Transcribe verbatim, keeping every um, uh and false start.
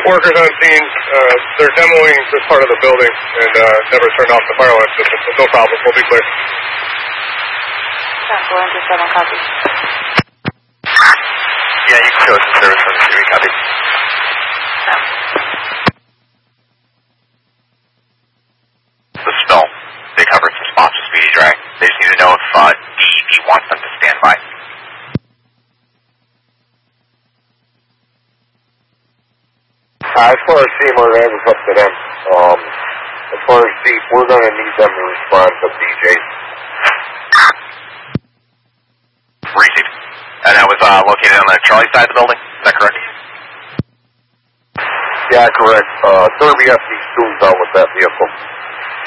workers on scene. Uh, they're demoing this part of the building and uh, never turned off the fire alarm system, so no problem. We'll be clear. Go into seven, copy. Yeah, you can show us the service from the city, copy. No. The spill. They covered some spots with speedy drag. They just need to know if uh, D E P wants them to stand by. Uh, as far as SEMA, that is up to them. Um, as far as D, we're going to need them to respond to D Js. Received. And that was uh, located on the Charlie side of the building? Is that correct? Yeah, correct. Uh, Derby F D students out with that vehicle.